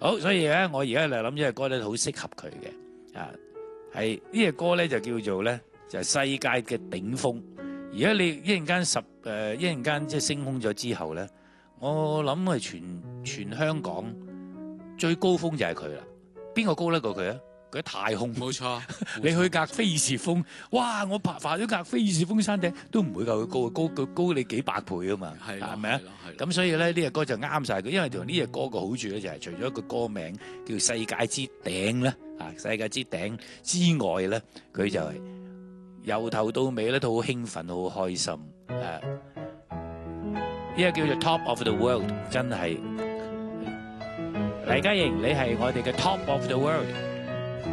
好，所以咧，我而家就諗呢隻歌咧，好適合佢嘅啊。係呢隻歌咧就叫做咧就係世界嘅頂峰。而家你一陣間一陣間即係升空咗之後咧，我諗係全香港最高峰就係佢啦。邊個高得過佢啊？佢喺太空。 冇錯， 你去格菲士峰，哇！我爬咗格菲士峰山頂都唔會夠佢高，高你幾百倍啊嘛，係咪啊？咁所以咧呢隻歌就啱晒佢，因為同呢隻歌個好處咧就係除咗個歌名叫世界之頂咧，世界之頂之外咧，佢就係由頭到尾咧都好興奮、好開心。呢個叫做 Top of the World， 真係黎嘉瑩，你係我哋嘅 Top of the World。